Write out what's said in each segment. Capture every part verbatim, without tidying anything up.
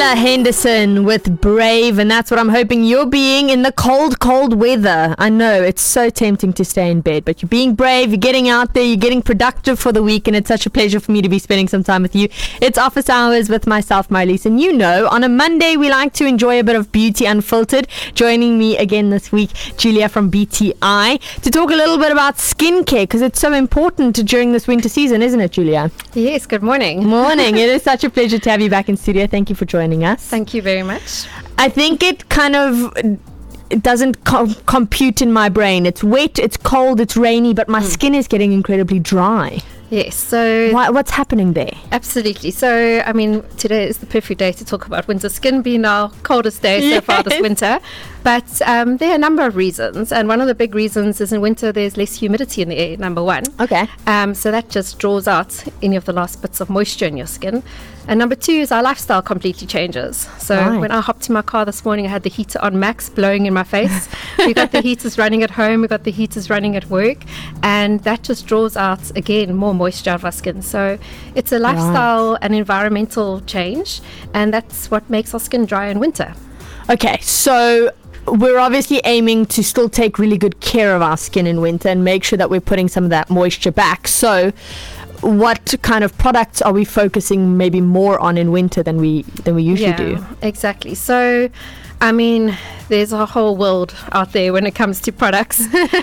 Julia Henderson with Brave, and that's what I'm hoping you're being in the cold, cold weather. I know it's so tempting to stay in bed, but you're being brave, you're getting out there, you're getting productive for the week, and it's such a pleasure for me to be spending some time with you. It's Office Hours with myself, Marlies, and you know, on a Monday, we like to enjoy a bit of beauty unfiltered. Joining me again this week, Julia from B T I, to talk a little bit about skincare, because it's so important during this winter season, isn't it, Julia? Yes, good morning. Morning. It is such a pleasure to have you back in studio. Thank you for joining us. Thank you very much. I think it kind of it doesn't com- compute in my brain. It's wet, it's cold, it's rainy, but my mm. skin is getting incredibly dry. Yes, so... Why, what's happening there? Absolutely. So, I mean, today is the perfect day to talk about winter skin, being our coldest day yes. so far this winter. But um, there are a number of reasons, and one of the big reasons is in winter there's less humidity in the air, number one. Okay. Um, so that just draws out any of the last bits of moisture in your skin. And number two is our lifestyle completely changes. So right. when I hopped in my car this morning, I had the heater on max, blowing in my face. We got the heaters running at home, we got the heaters running at work, and that just draws out, again, more moisture out of our skin. So it's a lifestyle right. and environmental change, and that's what makes our skin dry in winter. Okay, so we're obviously aiming to still take really good care of our skin in winter and make sure that we're putting some of that moisture back. So what kind of products are we focusing maybe more on in winter than we than we usually yeah, do? Exactly. So, I mean, there's a whole world out there when it comes to products.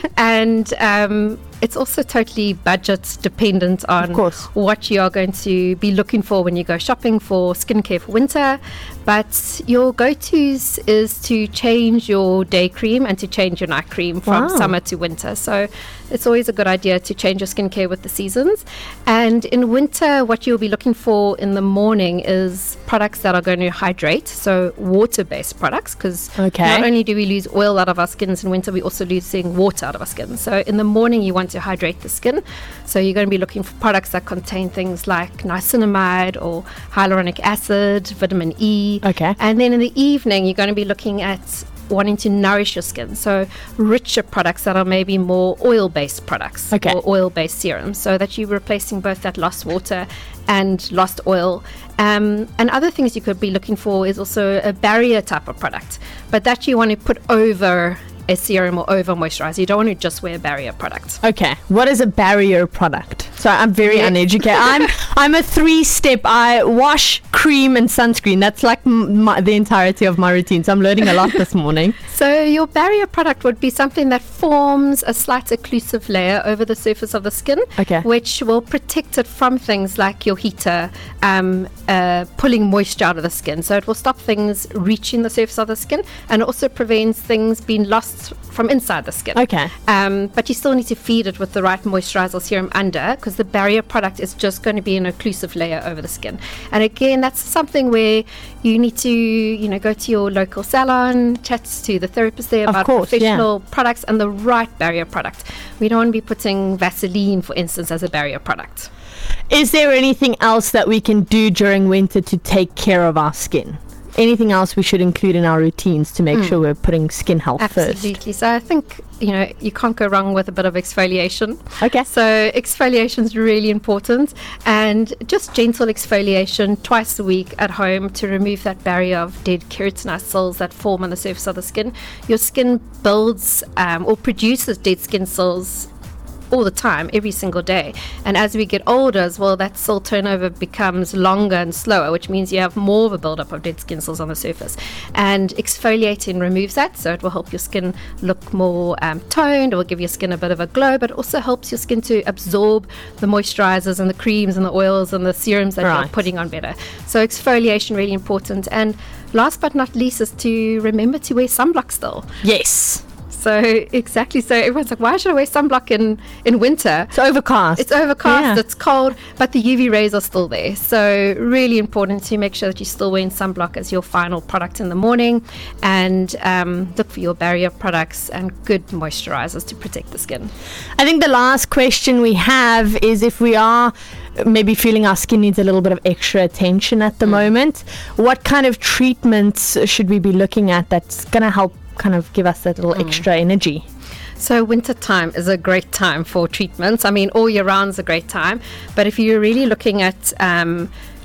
and um, it's also totally budget dependent on what you are going to be looking for when you go shopping for skincare for winter. But your go-tos is to change your day cream and to change your night cream from wow. summer to winter. So it's always a good idea to change your skincare with the seasons. And in winter, what you'll be looking for in the morning is products that are going to hydrate, so water-based products, because okay. not only do we lose oil out of our skins in winter, we're also losing water out of our skin. So in the morning, you want to hydrate the skin. So you're going to be looking for products that contain things like niacinamide or hyaluronic acid, vitamin E. Okay. And then in the evening, you're going to be looking at wanting to nourish your skin, so richer products that are maybe more oil-based products okay. or oil-based serums, so that you're replacing both that lost water and lost oil. Um, and other things you could be looking for is also a barrier type of product, but that you want to put over a serum or over moisturizer. You don't want to just wear a barrier product. Okay. What is a barrier product? So I'm very yeah. uneducated. I'm I'm a three-step. I wash, cream, and sunscreen. That's like m- my, the entirety of my routine. So I'm learning a lot this morning. So your barrier product would be something that forms a slight occlusive layer over the surface of the skin, okay. which will protect it from things like your heater um, uh, pulling moisture out of the skin. So it will stop things reaching the surface of the skin, and also prevents things being lost from inside the skin. Okay. Um, but you still need to feed it with the right moisturizer serum under, because the barrier product is just going to be an occlusive layer over the skin. And again, that's something where you need to, you know, go to your local salon, chat to the therapist there about course, professional yeah. products and the right barrier product. We don't want to be putting Vaseline, for instance, as a barrier product. Is there anything else that we can do during winter to take care of our skin? Anything else we should include in our routines to make mm. sure we're putting skin health Absolutely. first? Absolutely. So I think, you know, you can't go wrong with a bit of exfoliation. Okay. So exfoliation is really important, and just gentle exfoliation twice a week at home to remove that barrier of dead keratinized cells that form on the surface of the skin. Your skin builds um, or produces dead skin cells all the time, every single day, and as we get older as well, that cell turnover becomes longer and slower, which means you have more of a buildup of dead skin cells on the surface, and exfoliating removes that. So it will help your skin look more um, toned, it will give your skin a bit of a glow, but also helps your skin to absorb the moisturizers and the creams and the oils and the serums that right. you're putting on better. So exfoliation, really important. And last but not least is to remember to wear sunblock still. Yes. So exactly. So everyone's like, why should I wear sunblock in, in winter? It's overcast. It's overcast. Yeah. It's cold, but the U V rays are still there. So really important to make sure that you're still wearing sunblock as your final product in the morning, and um, look for your barrier products and good moisturizers to protect the skin. I think the last question we have is if we are maybe feeling our skin needs a little bit of extra attention at the mm. moment, what kind of treatments should we be looking at that's going to help kind of give us that little mm. extra energy? So winter time is a great time for treatments. I mean, all year round is a great time, but if you're really looking at um,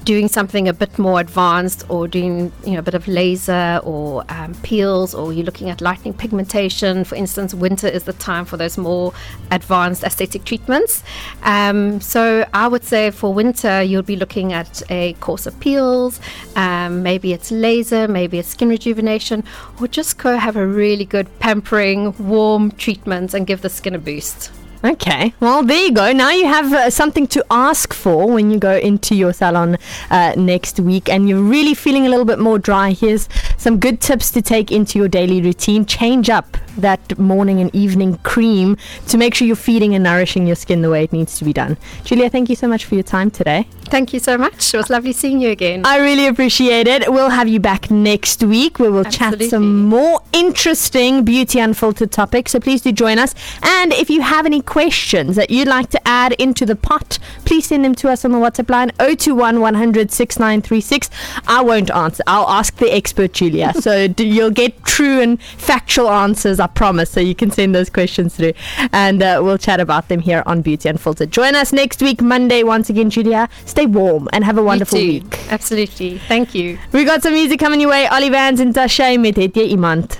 doing something a bit more advanced, or doing, you know, a bit of laser or um, peels, or you're looking at lightening pigmentation, for instance, winter is the time for those more advanced aesthetic treatments. Um, so I would say for winter, you'll be looking at a course of peels, um, maybe it's laser, maybe it's skin rejuvenation, or just go have a really good pampering, warm treatment and give the skin a boost. Okay, well, there you go. Now you have uh, something to ask for when you go into your salon uh, next week and you're really feeling a little bit more dry. Here's some good tips to take into your daily routine. Change up that morning and evening cream to make sure you're feeding and nourishing your skin the way it needs to be done. Julia, thank you so much for your time today. Thank you so much. It was lovely seeing you again. I really appreciate it. We'll have you back next week where we'll Absolutely. chat some more interesting Beauty Unfiltered topics. So please do join us. And if you have any questions that you'd like to add into the pot, please send them to us on the WhatsApp line zero two one, one hundred, sixty-nine thirty-six. I won't answer. I'll ask the expert, Julia. So do, you'll get true and factual answers, I promise. So you can send those questions through and uh, we'll chat about them here on Beauty Unfiltered. Join us next week, Monday, once again, Julia. Stay warm and have a wonderful week. Absolutely. Thank you. We got some music coming your way. Ollie Vans and Tashay met Het Jy Iemand.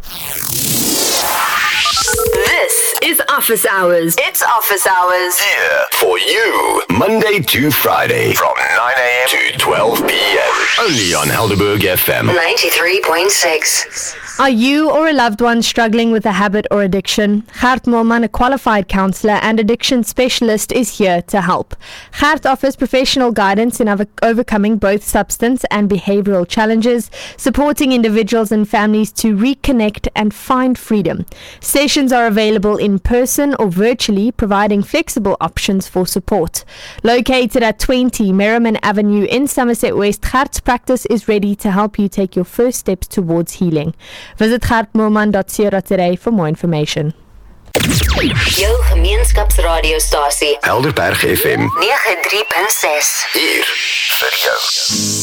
This is Office Hours. It's Office Hours. Here for you, Monday to Friday from nine a.m. to twelve p.m. Only on Helderberg F M ninety-three point six. Are you or a loved one struggling with a habit or addiction? Gert Moelman, a qualified counsellor and addiction specialist, is here to help. Gert offers professional guidance in over- overcoming both substance and behavioural challenges, supporting individuals and families to reconnect and find freedom. Sessions are available in person or virtually, providing flexible options for support. Located at twenty Merriman Avenue in Somerset West, Gert's practice is ready to help you take your first steps towards healing. Visit gert moelman dot co dot za for more information. Jou gemeenskapsradiostasie Helderberg F M ninety-three point six. Hier vir jou.